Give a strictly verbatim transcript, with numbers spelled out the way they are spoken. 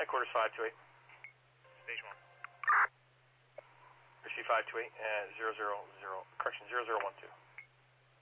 headquarters five two eight. Station one. Receive five two eight and zero zero zero, correction, zero zero one two.